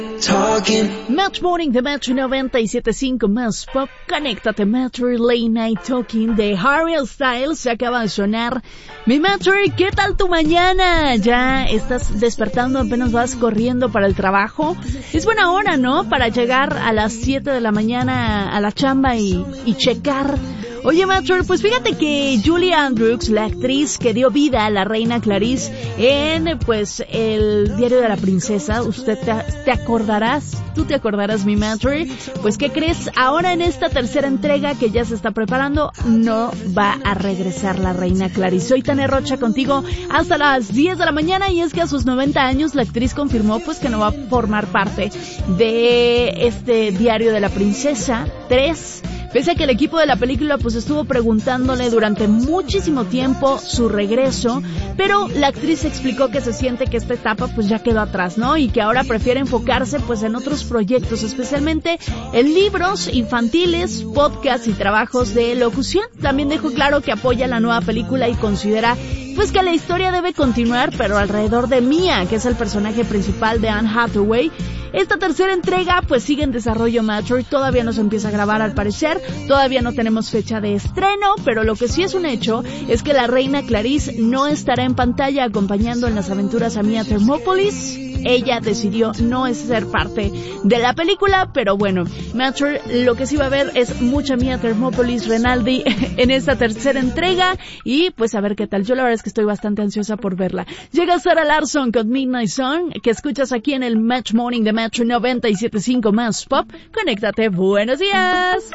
Match Morning de Metro 97.5 más pop. Conéctate Metro Late Night Talking de Harry Styles. Se acaba de sonar. Mi Metro, ¿qué tal tu mañana? ¿Ya estás despertando? ¿Apenas vas corriendo para el trabajo? Es buena hora, ¿no? Para llegar a las 7 de la mañana a la chamba y checar. Oye, Metro, pues fíjate que Julie Andrews, la actriz que dio vida a la reina Clarice en, pues, el Diario de la Princesa, te acordarás, tú te acordarás, mi Metro, pues, ¿qué crees? Ahora en esta tercera entrega que ya se está preparando, no va a regresar la reina Clarice. Soy Tania Rocha contigo hasta las 10 de la mañana, y es que a sus 90 años la actriz confirmó, pues, que no va a formar parte de este Diario de la Princesa 3. Pese a que el equipo de la película pues estuvo preguntándole durante muchísimo tiempo su regreso, pero la actriz explicó que se siente que esta etapa pues ya quedó atrás, ¿no? Y que ahora prefiere enfocarse pues en otros proyectos, especialmente en libros infantiles, podcasts y trabajos de locución. También dejó claro que apoya la nueva película y considera pues que la historia debe continuar, pero alrededor de Mia, que es el personaje principal de Anne Hathaway. Esta tercera entrega pues sigue en desarrollo, Metro, y todavía no se empieza a grabar al parecer, todavía no tenemos fecha de estreno, pero lo que sí es un hecho es que la reina Clarice no estará en pantalla acompañando en las aventuras a Mia Thermopolis. Ella decidió no ser parte de la película, pero bueno, Metro, lo que sí va a haber es mucha Mia Thermopolis Rinaldi en esta tercera entrega, y pues a ver qué tal. Yo la verdad es que estoy bastante ansiosa por verla. Llega Sarah Larsson con Midnight Song, que escuchas aquí en el Match Morning de Metro 97.5 más pop. Conéctate, buenos días.